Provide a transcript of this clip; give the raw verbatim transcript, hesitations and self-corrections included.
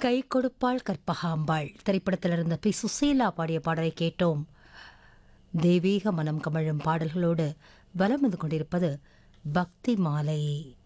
கை கொடுப்பாள் கற்பகாம்பாள் திரைப்படத்திலிருந்து பி சுசீலா பாடிய பாடலை கேட்டோம். தெய்வீக மனம் கமழும் பாடல்களோடு வலம் வந்து கொண்டிருப்பது பக்தி மாலை.